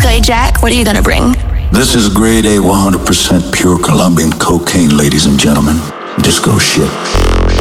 Okay, Jack, what are you gonna bring? This is grade A 100% pure Colombian cocaine, ladies and gentlemen. Disco shit.